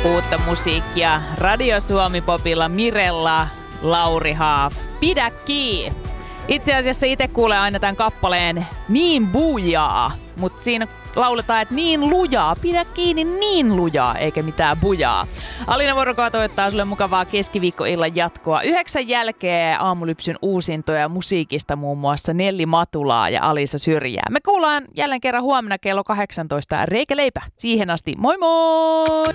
Uutta musiikkia Radio Suomi Popilla Mirella, Lauri Haaf. Pidä kiinni. Itse asiassa itse kuulee aina tämän kappaleen Niin bujaa, mutta siinä lauletaan, että niin lujaa, pidä kiinni niin lujaa, eikä mitään bujaa. Alina Vuorokaa toivottaa sulle mukavaa keskiviikkoillan jatkoa. 9 jälkeen Aamulypsyn uusintoja musiikista muun muassa Nelli Matulaa ja Alisa Syrjää. Me kuullaan jälleen kerran huomenna kello 18 Reikä Leipä. Siihen asti, moi moi!